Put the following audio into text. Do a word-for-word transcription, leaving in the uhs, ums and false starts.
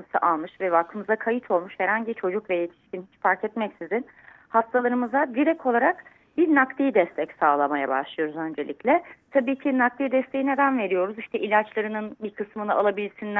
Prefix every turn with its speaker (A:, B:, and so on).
A: numarası almış ve vakfımıza kayıt olmuş herhangi çocuk ve yetişkin hiç fark etmeksizin hastalarımıza direkt olarak bir nakdi destek sağlamaya başlıyoruz öncelikle. Tabii ki nakdi desteği neden veriyoruz? İşte ilaçlarının bir kısmını alabilsinler,